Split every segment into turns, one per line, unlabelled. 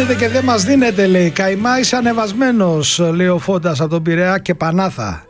δίνετε και δεν μας δίνετε, λέει. Καημά είσαι ανεβασμένος, λέει ο Φώντας από τον Πειραιά και Πανάθα.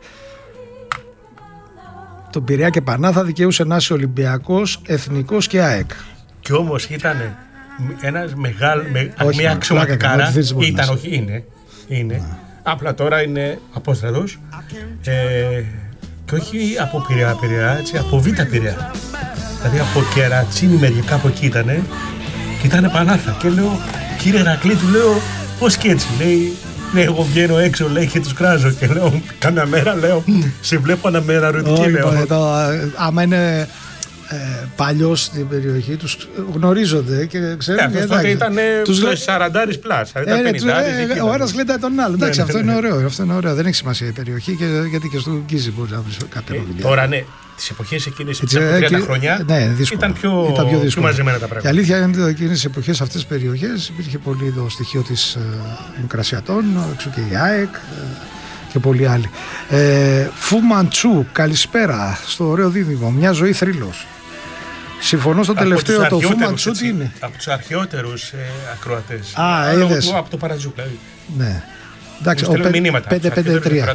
Τον Πειραιά και Πανάθα δικαιούσε να είσαι Ολυμπιακός, Εθνικός και ΑΕΚ.
Κι όμως ήταν ένας μια αξιωματικάρα. Ήταν, όχι, είναι. Απλά τώρα είναι απόστρατος. Και όχι από Πειραιά, έτσι, από Β' Πειραιά. Δηλαδή από Κερατσίνη μερικά κάπου εκεί ήτανε. Και ήτανε Πανάθα. Και λέω, κύριε Ηρακλή, του λέω, πώς και έτσι, λέει. Ναι, εγώ βγαίνω έξω, λέει, και τους κράζω. Και λέω, κάνα μέρα, λέω, σε βλέπω αναμεραρωτική, λέω.
Άμα είναι παλιός στην περιοχή, τους γνωρίζονται και ξέρουν.
Αυτός τότε ήταν τους 40 πλάς, ήταν 50.
Ο ένας γλεντάει τον άλλο. Εντάξει, αυτό είναι ωραίο. Δεν έχει σημασία η περιοχή, γιατί και στο Γκίζι μπορεί να βρει κάποια δουλειά.
Τώρα ναι. Τις εποχές εκείνες, πριν από 30 χρόνια, ήταν πιο μαζεμένα τα πράγματα.
Η αλήθεια είναι ότι εκείνες τις εποχές, αυτές τις περιοχές, υπήρχε πολύ το στοιχείο της Μικρασιατών, έξω και η ΑΕΚ και πολλοί άλλοι. Φου Μαντσού, καλησπέρα στο ωραίο δίδυμο. Μια ζωή θρύλος. Συμφωνώ στο τελευταίο, το Φου Μαντσού τι είναι.
Από τους αρχαιότερους ακροατές.
Είδες.
Από το Παρατζούκ, δηλαδή.
Ναι. Εντάξει,
ο
553.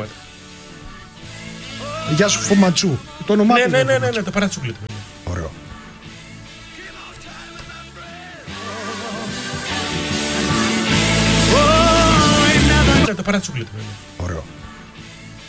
Γεια σου Φου-Μαντσού. Το όνομά του.
Ναι, το Παρατσούκ.
Ωραίο.
Το Παρατσούκ.